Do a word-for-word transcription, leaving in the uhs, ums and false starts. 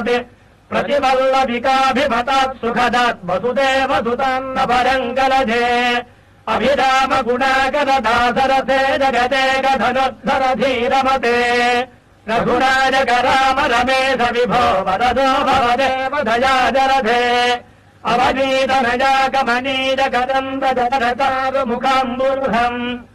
विभाति प्रतिवल्लविकाभिमतात् सुखदात् वसुदेव सुतान्न परङ्गलधे अभिराम गुणाकरदासरथे जगते गधनुद्धर धीरमते रघुराजक राम रमेश विभो वरदो भवदेव दया जरधे अवनीतनजाकमनीजकदम्ब जगरचारुमुखाम्बुरुहम्